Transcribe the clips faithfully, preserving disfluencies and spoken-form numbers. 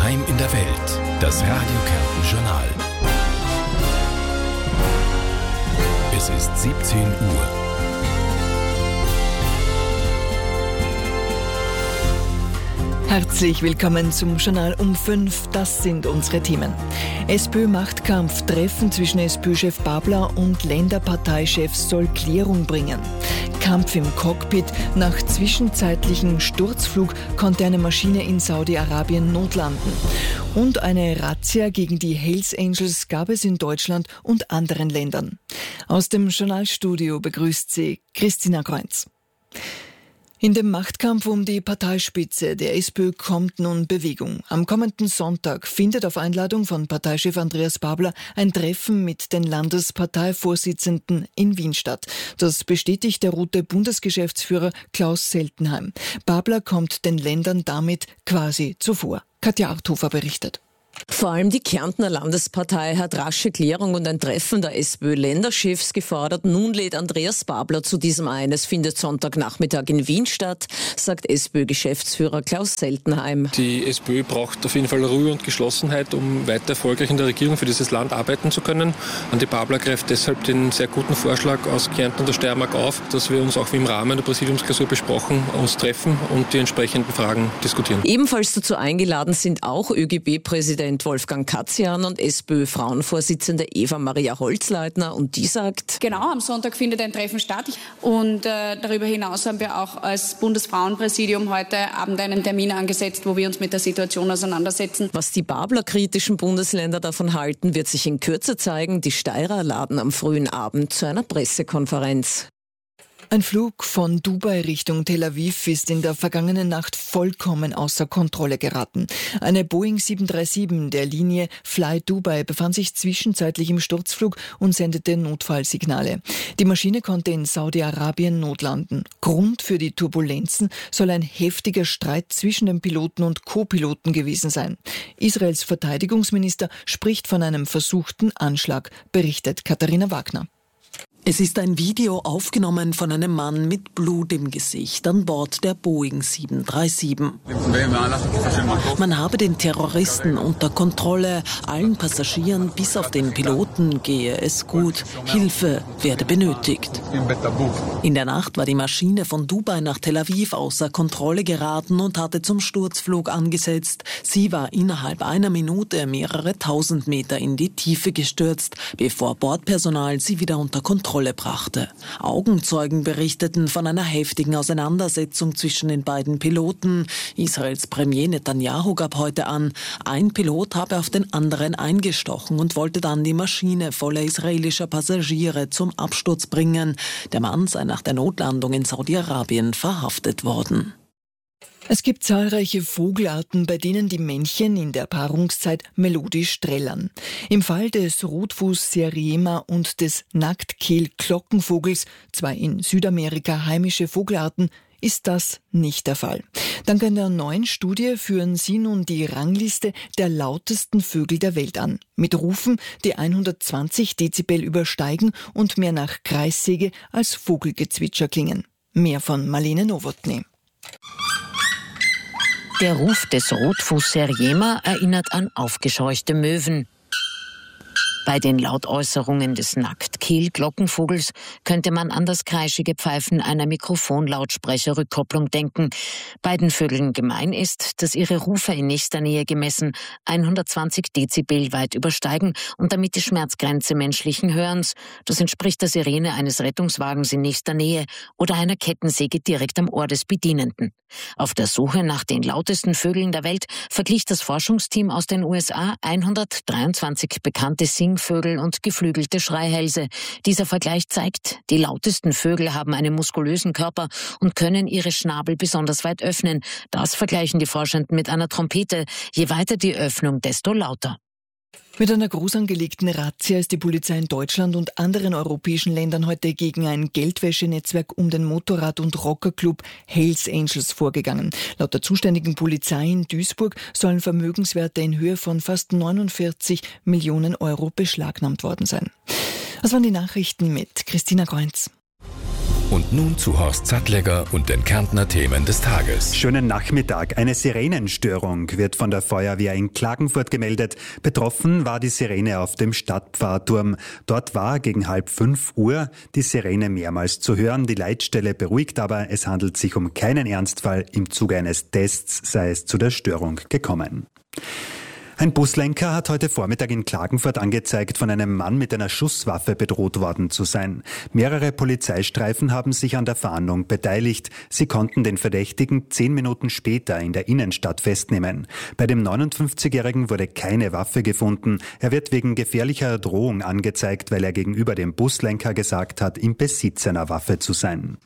Daheim in der Welt. Das Radio Kärnten Journal. Es ist siebzehn Uhr. Herzlich willkommen zum Journal um fünf. Das sind unsere Themen. SPÖ-Machtkampf, Treffen zwischen SPÖ-Chef Babler und Länderparteichefs soll Klärung bringen. Kampf im Cockpit. Nach zwischenzeitlichem Sturzflug konnte eine Maschine in Saudi-Arabien notlanden. Und eine Razzia gegen die Hells Angels gab es in Deutschland und anderen Ländern. Aus dem Journalstudio begrüßt sie Christina Kreunz. In dem Machtkampf um die Parteispitze der SPÖ kommt nun Bewegung. Am kommenden Sonntag findet auf Einladung von Parteichef Andreas Babler ein Treffen mit den Landesparteivorsitzenden in Wien statt. Das bestätigt der rote Bundesgeschäftsführer Klaus Seltenheim. Babler kommt den Ländern damit quasi zuvor. Katja Arthofer berichtet. Vor allem die Kärntner Landespartei hat rasche Klärung und ein Treffen der SPÖ-Länderchefs gefordert. Nun lädt Andreas Babler zu diesem ein. Es findet Sonntagnachmittag in Wien statt, sagt SPÖ-Geschäftsführer Klaus Seltenheim. Die SPÖ braucht auf jeden Fall Ruhe und Geschlossenheit, um weiter erfolgreich in der Regierung für dieses Land arbeiten zu können. Andi Babler greift deshalb den sehr guten Vorschlag aus Kärnten und der Steiermark auf, dass wir uns auch wie im Rahmen der Präsidiumsklausur besprochen, uns treffen und die entsprechenden Fragen diskutieren. Ebenfalls dazu eingeladen sind auch ÖGB-Präsident Wolfgang Katzian und SPÖ-Frauenvorsitzende Eva-Maria Holzleitner, und die sagt: Genau, am Sonntag findet ein Treffen statt und äh, darüber hinaus haben wir auch als Bundesfrauenpräsidium heute Abend einen Termin angesetzt, wo wir uns mit der Situation auseinandersetzen. Was die Babler-kritischen Bundesländer davon halten, wird sich in Kürze zeigen. Die Steirer laden am frühen Abend zu einer Pressekonferenz. Ein Flug von Dubai Richtung Tel Aviv ist in der vergangenen Nacht vollkommen außer Kontrolle geraten. Eine Boeing sieben drei sieben der Linie Fly Dubai befand sich zwischenzeitlich im Sturzflug und sendete Notfallsignale. Die Maschine konnte in Saudi-Arabien notlanden. Grund für die Turbulenzen soll ein heftiger Streit zwischen dem Piloten und Co-Piloten gewesen sein. Israels Verteidigungsminister spricht von einem versuchten Anschlag, berichtet Katharina Wagner. Es ist ein Video aufgenommen von einem Mann mit Blut im Gesicht an Bord der Boeing sieben drei sieben. Man habe den Terroristen unter Kontrolle, allen Passagieren bis auf den Piloten gehe es gut, Hilfe werde benötigt. In der Nacht war die Maschine von Dubai nach Tel Aviv außer Kontrolle geraten und hatte zum Sturzflug angesetzt. Sie war innerhalb einer Minute mehrere tausend Meter in die Tiefe gestürzt, bevor Bordpersonal sie wieder unter Kontrolle brachte. Augenzeugen berichteten von einer heftigen Auseinandersetzung zwischen den beiden Piloten. Israels Premier Netanyahu gab heute an, ein Pilot habe auf den anderen eingestochen und wollte dann die Maschine voller israelischer Passagiere zum Absturz bringen. Der Mann sei nach der Notlandung in Saudi-Arabien verhaftet worden. Es gibt zahlreiche Vogelarten, bei denen die Männchen in der Paarungszeit melodisch trällern. Im Fall des Rotfuß-Seriema und des Nacktkehl-Glockenvogels, zwei in Südamerika heimische Vogelarten, ist das nicht der Fall. Dank einer neuen Studie führen sie nun die Rangliste der lautesten Vögel der Welt an. Mit Rufen, die hundertzwanzig Dezibel übersteigen und mehr nach Kreissäge als Vogelgezwitscher klingen. Mehr von Marlene Nowotny. Der Ruf des Rotfuß-Seriema erinnert an aufgescheuchte Möwen. Bei den Lautäußerungen des Nacktkehl-Glockenvogels könnte man an das kreischige Pfeifen einer Mikrofonlautsprecherrückkopplung denken. Beiden Vögeln gemein ist, dass ihre Rufe in nächster Nähe gemessen hundertzwanzig Dezibel weit übersteigen und damit die Schmerzgrenze menschlichen Hörens. Das entspricht der Sirene eines Rettungswagens in nächster Nähe oder einer Kettensäge direkt am Ohr des Bedienenden. Auf der Suche nach den lautesten Vögeln der Welt verglich das Forschungsteam aus den U S A hundertdreiundzwanzig bekannte Singvögel und geflügelte Schreihälse. Dieser Vergleich zeigt, die lautesten Vögel haben einen muskulösen Körper und können ihre Schnabel besonders weit öffnen. Das vergleichen die Forschenden mit einer Trompete. Je weiter die Öffnung, desto lauter. Mit einer groß angelegten Razzia ist die Polizei in Deutschland und anderen europäischen Ländern heute gegen ein Geldwäschenetzwerk um den Motorrad- und Rockerclub Hells Angels vorgegangen. Laut der zuständigen Polizei in Duisburg sollen Vermögenswerte in Höhe von fast neunundvierzig Millionen Euro beschlagnahmt worden sein. Das waren die Nachrichten mit Christina Kreunz. Und nun zu Horst Sattlegger und den Kärntner Themen des Tages. Schönen Nachmittag. Eine Sirenenstörung wird von der Feuerwehr in Klagenfurt gemeldet. Betroffen war die Sirene auf dem Stadtpfarrturm. Dort war gegen halb fünf Uhr die Sirene mehrmals zu hören. Die Leitstelle beruhigt aber, es handelt sich um keinen Ernstfall. Im Zuge eines Tests sei es zu der Störung gekommen. Ein Buslenker hat heute Vormittag in Klagenfurt angezeigt, von einem Mann mit einer Schusswaffe bedroht worden zu sein. Mehrere Polizeistreifen haben sich an der Fahndung beteiligt. Sie konnten den Verdächtigen zehn Minuten später in der Innenstadt festnehmen. Bei dem neunundfünfzigjährigen wurde keine Waffe gefunden. Er wird wegen gefährlicher Drohung angezeigt, weil er gegenüber dem Buslenker gesagt hat, im Besitz einer Waffe zu sein.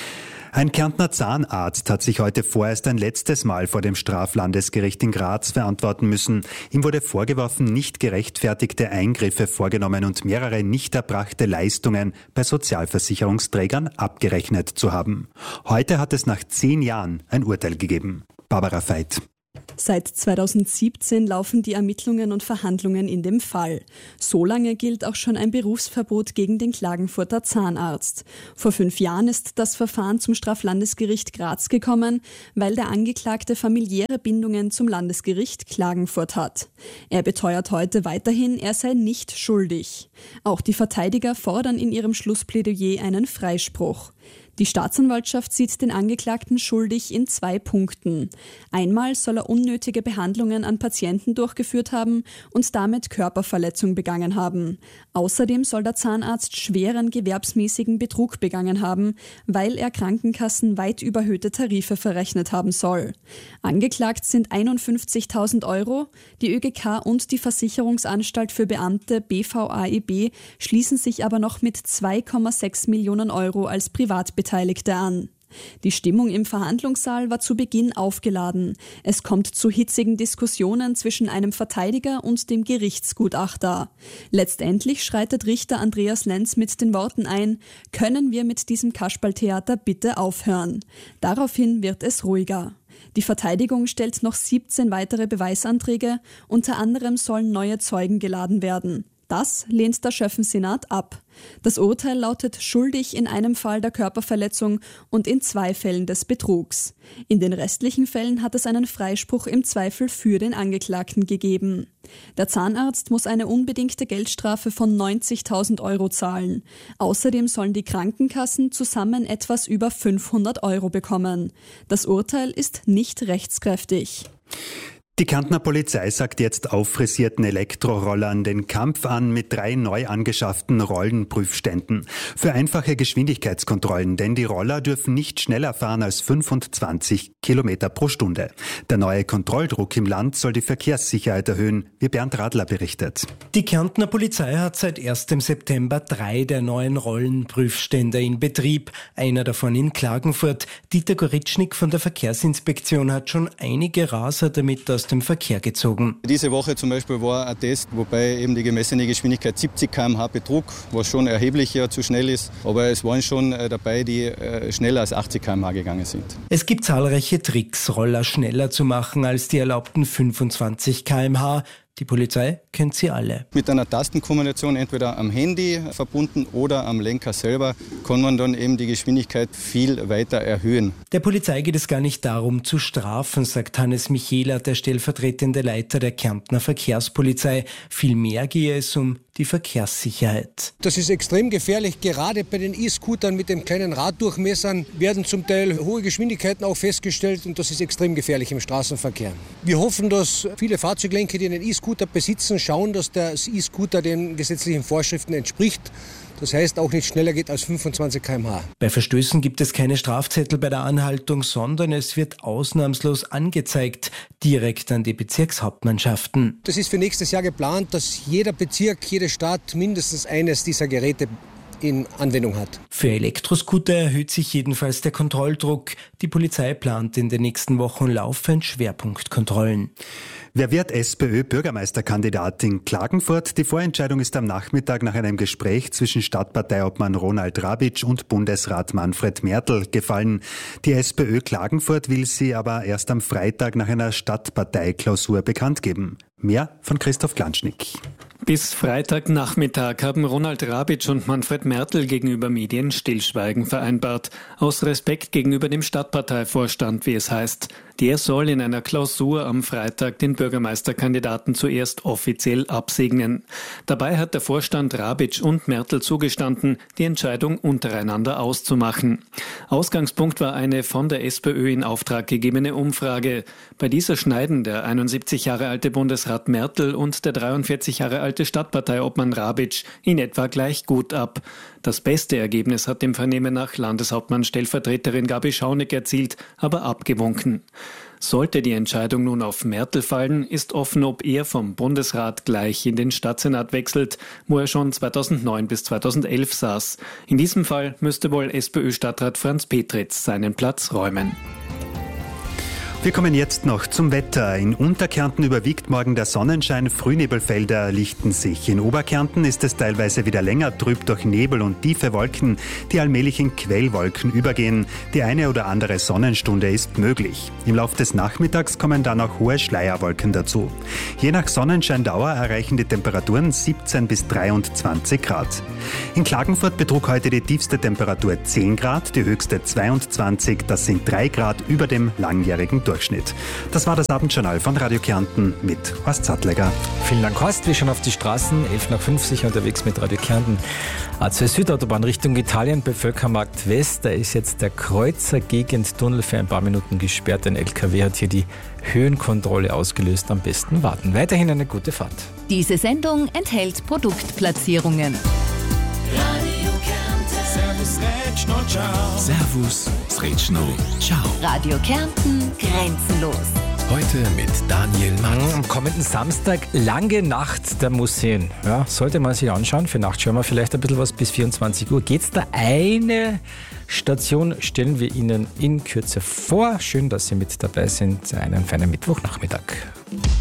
Ein Kärntner Zahnarzt hat sich heute vorerst ein letztes Mal vor dem Straflandesgericht in Graz verantworten müssen. Ihm wurde vorgeworfen, nicht gerechtfertigte Eingriffe vorgenommen und mehrere nicht erbrachte Leistungen bei Sozialversicherungsträgern abgerechnet zu haben. Heute hat es nach zehn Jahren ein Urteil gegeben. Barbara Veit. Seit zweitausendsiebzehn laufen die Ermittlungen und Verhandlungen in dem Fall. So lange gilt auch schon ein Berufsverbot gegen den Klagenfurter Zahnarzt. Vor fünf Jahren ist das Verfahren zum Straflandesgericht Graz gekommen, weil der Angeklagte familiäre Bindungen zum Landesgericht Klagenfurt hat. Er beteuert heute weiterhin, er sei nicht schuldig. Auch die Verteidiger fordern in ihrem Schlussplädoyer einen Freispruch. Die Staatsanwaltschaft sieht den Angeklagten schuldig in zwei Punkten. Einmal soll er unnötige Behandlungen an Patienten durchgeführt haben und damit Körperverletzung begangen haben. Außerdem soll der Zahnarzt schweren gewerbsmäßigen Betrug begangen haben, weil er Krankenkassen weit überhöhte Tarife verrechnet haben soll. Angeklagt sind einundfünfzigtausend Euro. Die ÖGK und die Versicherungsanstalt für Beamte B V A E B schließen sich aber noch mit zwei Komma sechs Millionen Euro als Privatbeteiligte Beteiligte an. Die Stimmung im Verhandlungssaal war zu Beginn aufgeladen. Es kommt zu hitzigen Diskussionen zwischen einem Verteidiger und dem Gerichtsgutachter. Letztendlich schreitet Richter Andreas Lenz mit den Worten ein: Können wir mit diesem Kasperltheater bitte aufhören? Daraufhin wird es ruhiger. Die Verteidigung stellt noch siebzehn weitere Beweisanträge, unter anderem sollen neue Zeugen geladen werden. Das lehnt der Schöffen-Senat ab. Das Urteil lautet schuldig in einem Fall der Körperverletzung und in zwei Fällen des Betrugs. In den restlichen Fällen hat es einen Freispruch im Zweifel für den Angeklagten gegeben. Der Zahnarzt muss eine unbedingte Geldstrafe von neunzigtausend Euro zahlen. Außerdem sollen die Krankenkassen zusammen etwas über fünfhundert Euro bekommen. Das Urteil ist nicht rechtskräftig. Die Kärntner Polizei sagt jetzt auffrisierten Elektrorollern den Kampf an mit drei neu angeschafften Rollenprüfständen. Für einfache Geschwindigkeitskontrollen, denn die Roller dürfen nicht schneller fahren als fünfundzwanzig Kilometer pro Stunde. Der neue Kontrolldruck im Land soll die Verkehrssicherheit erhöhen, wie Bernd Radler berichtet. Die Kärntner Polizei hat seit erstem September drei der neuen Rollenprüfstände in Betrieb. Einer davon in Klagenfurt. Dieter Goritschnik von der Verkehrsinspektion hat schon einige Raser damit aus dem Verkehr gezogen. Diese Woche zum Beispiel war ein Test, wobei eben die gemessene Geschwindigkeit siebzig Kilometer pro Stunde betrug, was schon erheblich ja zu schnell ist. Aber es waren schon dabei, die schneller als achtzig Kilometer pro Stunde gegangen sind. Es gibt zahlreiche Tricks, Roller schneller zu machen als die erlaubten fünfundzwanzig Kilometer pro Stunde. Die Polizei kennt sie alle. Mit einer Tastenkombination entweder am Handy verbunden oder am Lenker selber kann man dann eben die Geschwindigkeit viel weiter erhöhen. Der Polizei geht es gar nicht darum zu strafen, sagt Hannes Michela, der stellvertretende Leiter der Kärntner Verkehrspolizei. Vielmehr gehe es um die Verkehrssicherheit. Das ist extrem gefährlich. Gerade bei den E-Scootern mit den kleinen Raddurchmessern werden zum Teil hohe Geschwindigkeiten auch festgestellt und das ist extrem gefährlich im Straßenverkehr. Wir hoffen, dass viele Fahrzeuglenker, die einen E-Scooter besitzen, schauen, dass der E-Scooter den gesetzlichen Vorschriften entspricht. Das heißt, auch nicht schneller geht als fünfundzwanzig Kilometer pro Stunde. Bei Verstößen gibt es keine Strafzettel bei der Anhaltung, sondern es wird ausnahmslos angezeigt, direkt an die Bezirkshauptmannschaften. Das ist für nächstes Jahr geplant, dass jeder Bezirk, jede Stadt mindestens eines dieser Geräte in Anwendung hat. Für Elektroscooter erhöht sich jedenfalls der Kontrolldruck. Die Polizei plant in den nächsten Wochen laufend Schwerpunktkontrollen. Wer wird SPÖ-Bürgermeisterkandidat in Klagenfurt? Die Vorentscheidung ist am Nachmittag nach einem Gespräch zwischen Stadtparteiobmann Ronald Rabitsch und Bundesrat Manfred Mertl gefallen. Die SPÖ Klagenfurt will sie aber erst am Freitag nach einer Stadtparteiklausur bekannt geben. Mehr von Christoph Glanschnick. Bis Freitagnachmittag haben Ronald Rabitsch und Manfred Mertl gegenüber Medien Stillschweigen vereinbart. Aus Respekt gegenüber dem Stadtparteivorstand, wie es heißt. Der soll in einer Klausur am Freitag den Bürgermeisterkandidaten zuerst offiziell absegnen. Dabei hat der Vorstand Rabitsch und Mertl zugestanden, die Entscheidung untereinander auszumachen. Ausgangspunkt war eine von der SPÖ in Auftrag gegebene Umfrage. Bei dieser schneiden der einundsiebzig Jahre alte Bundesrat Mertl und der dreiundvierzig Jahre alte Stadtparteiobmann Rabitsch in etwa gleich gut ab. Das beste Ergebnis hat dem Vernehmen nach Landeshauptmann-Stellvertreterin Gabi Schaunig erzielt, aber abgewunken. Sollte die Entscheidung nun auf Mertl fallen, ist offen, ob er vom Bundesrat gleich in den Stadtsenat wechselt, wo er schon zweitausendneun bis zweitausendelf saß. In diesem Fall müsste wohl SPÖ-Stadtrat Franz Petritz seinen Platz räumen. Wir kommen jetzt noch zum Wetter. In Unterkärnten überwiegt morgen der Sonnenschein, Frühnebelfelder lichten sich. In Oberkärnten ist es teilweise wieder länger trüb durch Nebel und tiefe Wolken, die allmählich in Quellwolken übergehen. Die eine oder andere Sonnenstunde ist möglich. Im Laufe des Nachmittags kommen dann auch hohe Schleierwolken dazu. Je nach Sonnenscheindauer erreichen die Temperaturen siebzehn bis dreiundzwanzig Grad. In Klagenfurt betrug heute die tiefste Temperatur zehn Grad, die höchste zweiundzwanzig. Das sind drei Grad über dem langjährigen Durchschnitt. Das war das Abendjournal von Radio Kärnten mit Horst Sattleger. Vielen Dank, Horst. Wir schauen auf die Straßen. elf nach fünf sicher unterwegs mit Radio Kärnten. A zwei Südautobahn Richtung Italien bei Völkermarkt West. Da ist jetzt der Kreuzer-Gegend-Tunnel für ein paar Minuten gesperrt. Ein L K W hat hier die Höhenkontrolle ausgelöst. Am besten warten. Weiterhin eine gute Fahrt. Diese Sendung enthält Produktplatzierungen. Radio Kärnten. Servus, Rätschno, ciao. Servus, Rätschno, ciao. Radio Kärnten, grenzenlos. Heute mit Daniel Mann. Am kommenden Samstag, lange Nacht der Museen. Ja, sollte man sich anschauen. Für Nacht schauen wir vielleicht ein bisschen was bis vierundzwanzig Uhr. Geht's da eine Station, stellen wir Ihnen in Kürze vor. Schön, dass Sie mit dabei sind. Einen feinen Mittwochnachmittag.